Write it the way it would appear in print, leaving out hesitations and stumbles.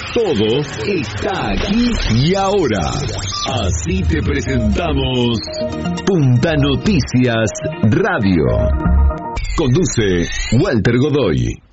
Todo está aquí y ahora. Así te presentamos Punta Noticias Radio. Conduce Walter Godoy.